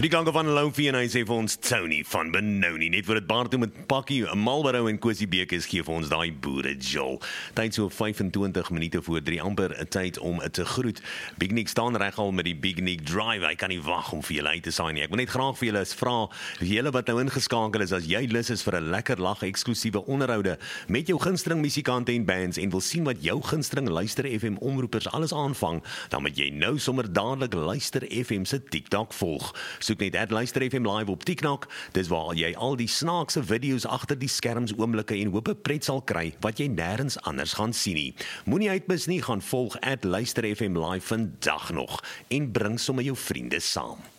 Die klanke van Loufie en hy sê vir ons Tony van Benoni. Net voor het baar toe met Pakkie, Marlboro en Kwessie Bekes gee vir ons daai boere jol. Tyd so 25 minute voor 3, amper 'n tyd om te groet. Big Nick staan reg al met die Big Nick Drive. Hy kan nie wag om vir julle uit te saai nie. Ek wil net graag vir julle vra, julle wat nou ingeskakel is, as jy lus is vir 'n lekker lag eksklusiewe onderhoude met jou gunsteling musikante en bands en wil sien wat jou gunsteling Luister FM omroepers alles aanvang, dan moet jy nou sommer dadelik Luister FM se TikTok volg. Soek net @Luister FM live op TikTok. Dis waar jy al die snaakse video's agter die skerms oomblikke en hoop 'n pret sal kry wat jy nêrens anders gaan sien nie. Moenie uitmis nie, gaan volg @Luister FM live vandag nog en bring sommer jou vriende saam.